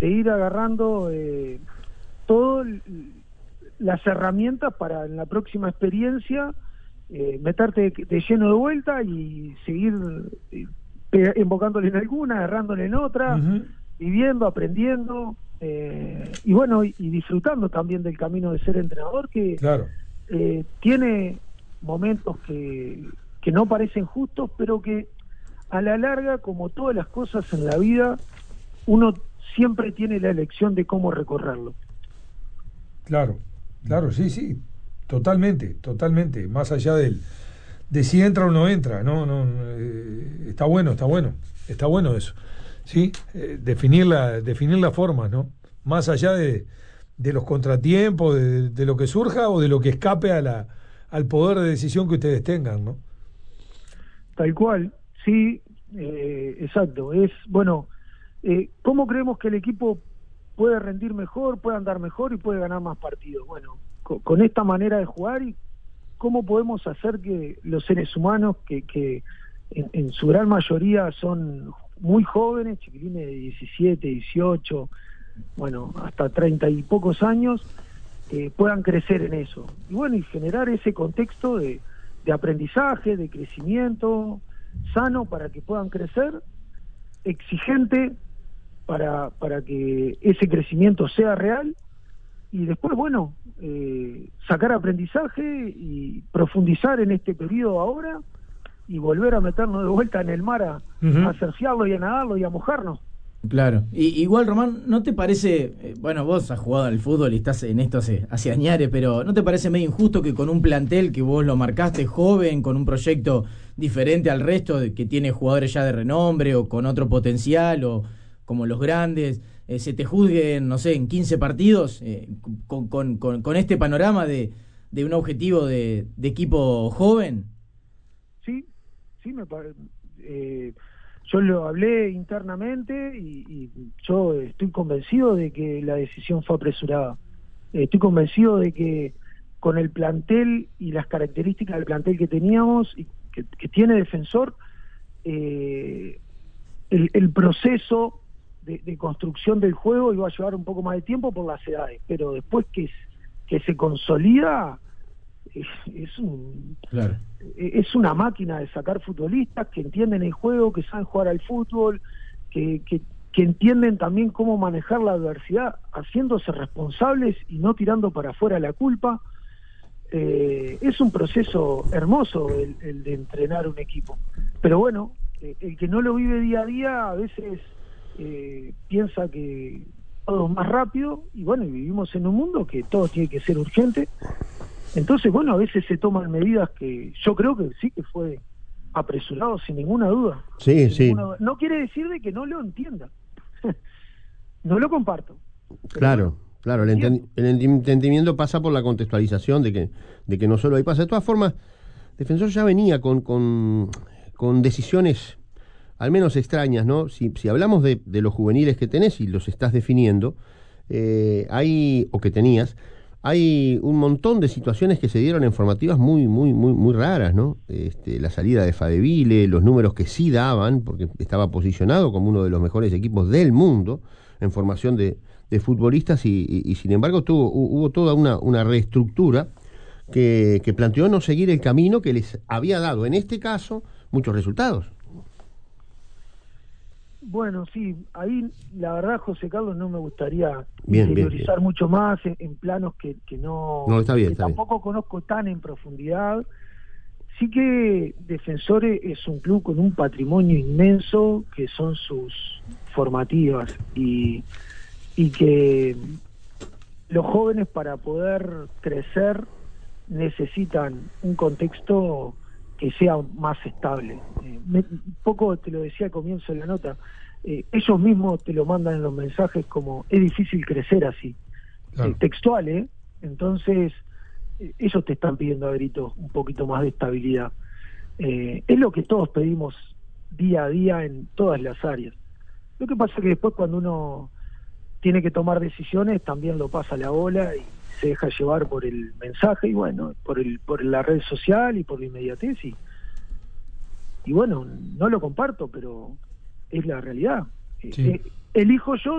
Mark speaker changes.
Speaker 1: ir agarrando todas las herramientas para en la próxima experiencia meterte de lleno de vuelta y seguir embocándole en alguna, errándole en otra, viviendo, aprendiendo, y bueno, y disfrutando también del camino de ser entrenador, que
Speaker 2: claro,
Speaker 1: tiene momentos que no parecen justos, pero que a la larga, como todas las cosas en la vida, uno siempre tiene la elección de cómo recorrerlo.
Speaker 2: claro, sí, totalmente, más allá de si entra o no entra, está bueno eso, ¿sí? Definir las formas, ¿no? Más allá de los contratiempos, de lo que surja o de lo que escape al poder de decisión que ustedes tengan, ¿no?
Speaker 1: Tal cual, sí, exacto. Es, bueno, ¿cómo creemos que el equipo puede rendir mejor, puede andar mejor y puede ganar más partidos? Bueno, con esta manera de jugar, y cómo podemos hacer que los seres humanos, que en su gran mayoría son muy jóvenes, chiquilines de 17, 18, bueno, hasta 30 y pocos años, puedan crecer en eso. Y bueno, y generar ese contexto de aprendizaje, de crecimiento sano para que puedan crecer, exigente para que ese crecimiento sea real, y después, bueno, sacar aprendizaje y profundizar en este periodo ahora y volver a meternos de vuelta en el mar a surfearlo y a nadarlo y a mojarnos.
Speaker 3: Claro. Igual, Román, ¿no te parece, bueno, vos has jugado al fútbol y estás en esto hace añares, pero ¿no te parece medio injusto que con un plantel que vos lo marcaste joven, con un proyecto diferente al resto, que tiene jugadores ya de renombre o con otro potencial, o como los grandes, se te juzguen, no sé, en 15 partidos, con este panorama de un objetivo de equipo joven?
Speaker 1: Sí, me parece... yo lo hablé internamente y yo estoy convencido de que la decisión fue apresurada. Estoy convencido de que con el plantel y las características del plantel que teníamos y que tiene Defensor, el proceso de construcción del juego iba a llevar un poco más de tiempo por las edades, pero después que se consolida,
Speaker 3: Claro.
Speaker 1: es una máquina de sacar futbolistas que entienden el juego, que saben jugar al fútbol, que entienden también cómo manejar la adversidad, haciéndose responsables y no tirando para afuera la culpa. Es un proceso hermoso el de entrenar un equipo, pero bueno, el que no lo vive día a día a veces piensa que todo es más rápido, y bueno, y vivimos en un mundo que todo tiene que ser urgente. Entonces, bueno, a veces se toman medidas que yo creo que sí que fue apresurado, sin ninguna duda.
Speaker 4: Sí, sí.
Speaker 1: No quiere decir de que no lo entienda. No lo comparto.
Speaker 4: Claro, claro. El entendimiento pasa por la contextualización de que no solo ahí pasa. De todas formas, Defensor ya venía con decisiones al menos extrañas, ¿no? Si hablamos de los juveniles que tenés y los estás definiendo, o que tenías, hay un montón de situaciones que se dieron en formativas muy raras, ¿no? La salida de Fadeville, los números que sí daban, porque estaba posicionado como uno de los mejores equipos del mundo en formación de futbolistas, y sin embargo hubo toda una reestructura que planteó no seguir el camino que les había dado, en este caso, muchos resultados.
Speaker 1: Bueno, sí, ahí la verdad, José Carlos, no me gustaría interiorizar mucho más en planos que no,
Speaker 4: está bien,
Speaker 1: que tampoco conozco tan en profundidad. Sí que Defensor es un club con un patrimonio inmenso, que son sus formativas, y que los jóvenes, para poder crecer, necesitan un contexto que sea más estable. Un poco te lo decía al comienzo de la nota, ellos mismos te lo mandan en los mensajes como: es difícil crecer así,
Speaker 2: claro.
Speaker 1: Textual, entonces ellos te están pidiendo a gritos un poquito más de estabilidad. Es lo que todos pedimos día a día en todas las áreas. Lo que pasa es que después, cuando uno tiene que tomar decisiones, también lo pasa la bola y se deja llevar por el mensaje, y bueno, por la red social y por la inmediatez, y bueno, no lo comparto, pero es la realidad.
Speaker 2: Sí.
Speaker 1: Elijo yo